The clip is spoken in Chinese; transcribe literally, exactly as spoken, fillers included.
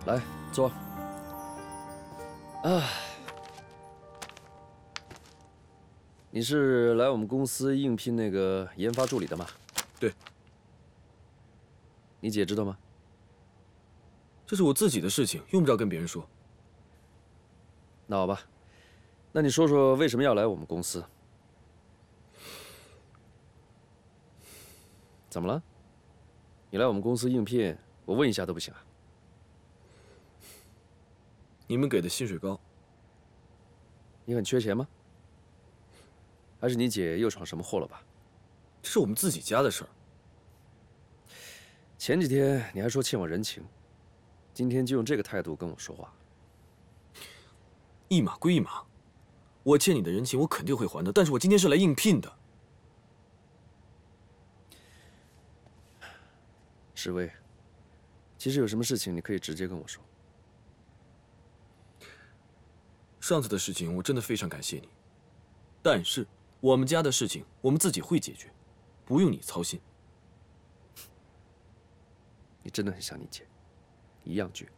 来坐。啊，你是来我们公司应聘那个研发助理的吗？ 对。 你姐知道吗？ 这是我自己的事情，用不着跟别人说。 那好吧，那你说说为什么要来我们公司？怎么了？你来我们公司应聘，我问一下都不行啊？ 你们给的薪水高。 你很缺钱吗？还是你姐又闯什么祸了吧？ 这是我们自己家的事儿。 前几天你还说欠我人情，今天就用这个态度跟我说话。 一码归一码，我欠你的人情我肯定会还的，但是我今天是来应聘的。 石薇，其实有什么事情你可以直接跟我说。 上次的事情我真的非常感谢你，但是我们家的事情我们自己会解决，不用你操心。 你真的很像你姐，一样倔。